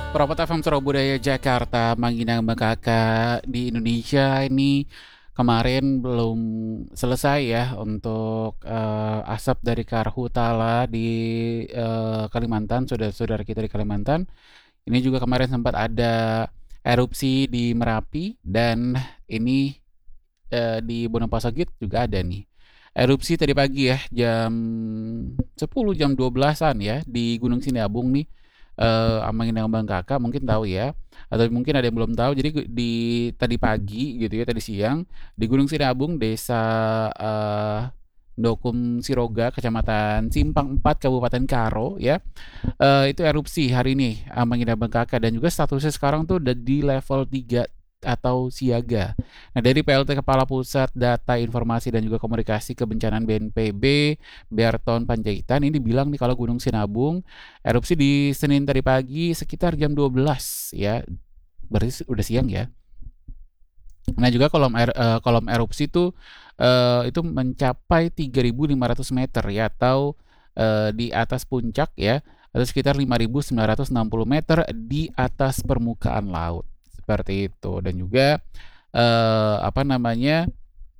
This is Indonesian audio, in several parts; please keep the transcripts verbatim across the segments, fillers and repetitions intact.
Propet F M Surabaya Jakarta menginang Kakak di Indonesia ini kemarin belum selesai ya untuk eh, asap dari Karhutala di eh, Kalimantan, saudara-saudara kita di Kalimantan. Ini juga kemarin sempat ada erupsi di Merapi dan ini eh, di Bonapasagit juga ada nih. Erupsi tadi pagi ya jam sepuluh jam dua belasan-an ya di Gunung Sinabung nih eh Amangin Bang Kakak mungkin tahu ya atau mungkin ada yang belum tahu. Jadi di tadi pagi gitu ya, tadi siang di Gunung Sinabung desa eh, Dokum Siroga Kecamatan Simpang empat Kabupaten Karo ya. Eh, itu erupsi hari ini Amangin Bang Kakak dan juga statusnya sekarang tuh udah di level tiga atau siaga. Nah, dari P L T Kepala Pusat Data Informasi dan juga Komunikasi Kebencanaan B N P B, Berton Panjaitan ini bilang nih kalau Gunung Sinabung erupsi di Senin tadi pagi sekitar jam dua belas ya. Berarti udah siang ya. Nah, juga kolom er, eh, kolom erupsi itu eh, itu mencapai tiga ribu lima ratus meter ya atau eh, di atas puncak ya atau sekitar lima ribu sembilan ratus enam puluh meter di atas permukaan laut. Seperti itu dan juga eh, apa namanya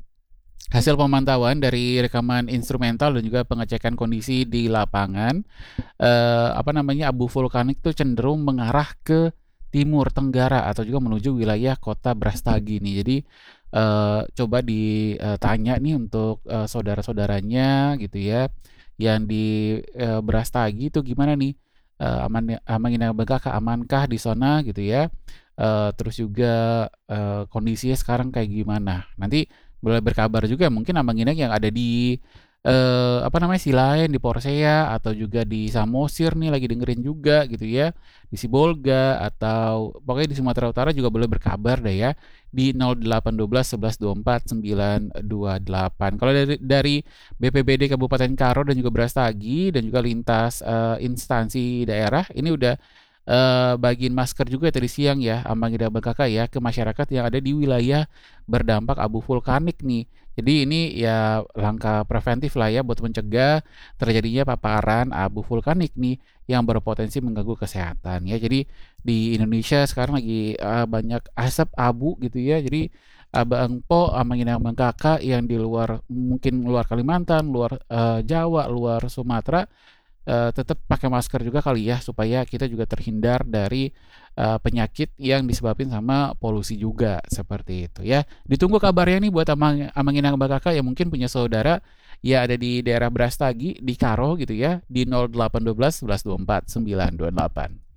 hasil pemantauan dari rekaman instrumental dan juga pengecekan kondisi di lapangan eh, apa namanya abu vulkanik tuh cenderung mengarah ke timur tenggara atau juga menuju wilayah kota Brastagi nih. Jadi eh, coba ditanya nih untuk eh, saudara-saudaranya gitu ya yang di eh, Brastagi itu gimana nih. Eh, aman aman amankah di sana gitu ya. Eh, terus juga eh, kondisinya sekarang kayak gimana. Nanti boleh berkabar juga mungkin Abang Inek yang ada di eh, apa namanya Silain di Porsea atau juga di Samosir nih lagi dengerin juga gitu ya di Sibolga atau pokoknya di Sumatera Utara juga boleh berkabar deh ya di nol delapan satu dua satu satu dua empat sembilan dua delapan. Kalau dari dari B P B D Kabupaten Karo dan juga Brastagi dan juga lintas eh, instansi daerah ini udah eh, bagiin masker juga tadi siang ya Ambang Ida Kakak ya ke masyarakat yang ada di wilayah berdampak abu vulkanik nih. Jadi ini ya langkah preventif lah ya buat mencegah terjadinya paparan abu vulkanik nih yang berpotensi mengganggu kesehatan ya. Jadi di Indonesia sekarang lagi eh, banyak asap abu gitu ya. Jadi Abang Po sama Abang Kakak yang di luar mungkin luar Kalimantan, luar eh, Jawa, luar Sumatera eh, tetap pakai masker juga kali ya supaya kita juga terhindar dari eh, penyakit yang disebabkan sama polusi juga seperti itu ya. Ditunggu kabarnya nih buat Amang Amangin Abang Kakak yang mungkin punya saudara ya ada di daerah Brastagi di Karo gitu ya di nol delapan satu dua satu satu dua empat sembilan dua delapan.